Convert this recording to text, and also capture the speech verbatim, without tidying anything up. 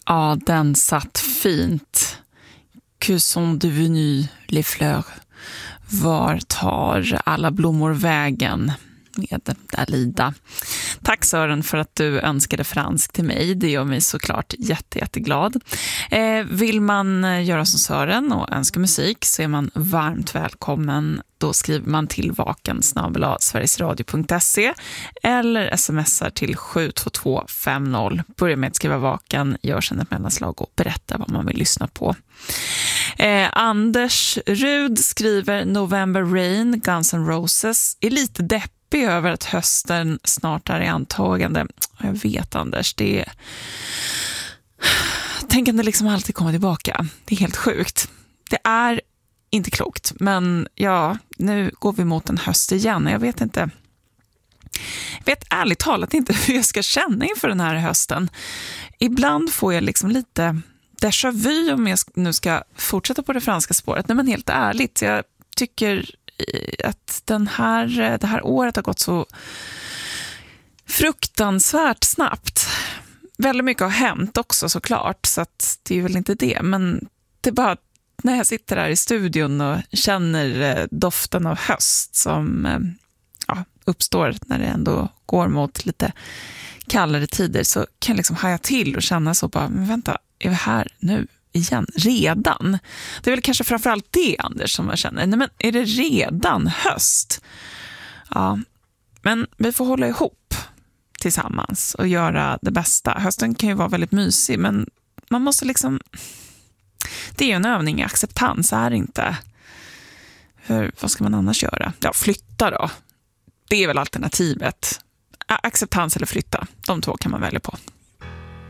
Ja, den satt fint. Que sont devenus les fleurs? Var tar alla blommor vägen? Med Dalida. Tack Sören för att du önskade fransk till mig. Det gör mig såklart jätte, jätteglad. Eh, vill man göra som Sören och önska musik så är man varmt välkommen. Då skriver man till vaken snabel-a sverigesradio punkt se eller smsar till sju två två fem noll. Börja med att skriva vaken, gör sedan ett mellanslag och berätta vad man vill lyssna på. Eh, Anders Rud skriver November Rain, Guns N' Roses. Är lite depp över att hösten snart är i antagande. Jag vet Anders, det är... Tänk att det liksom alltid kommer tillbaka. Det är helt sjukt. Det är inte klokt, men ja, nu går vi mot en höst igen. Jag vet inte... Jag vet ärligt talat inte hur jag ska känna inför den här hösten. Ibland får jag liksom lite déjà vu om jag nu ska fortsätta på det franska spåret. Nej, men helt ärligt, jag tycker att den här, det här året har gått så fruktansvärt snabbt. Väldigt mycket har hänt också såklart, så att det är väl inte det. Men det är bara när jag sitter här i studion och känner doften av höst som ja, uppstår när det ändå går mot lite kallare tider, så kan jag liksom haja till och känna så bara, men vänta, är vi här nu igen? Redan? Det är väl kanske framförallt det, Anders, som jag känner. Nej, men är det redan höst? Ja, men vi får hålla ihop tillsammans och göra det bästa. Hösten kan ju vara väldigt mysig, men man måste liksom... Det är ju en övning i acceptans, är det inte? För vad ska man annars göra? Ja, flytta då. Det är väl alternativet. Acceptans eller flytta. De två kan man välja på.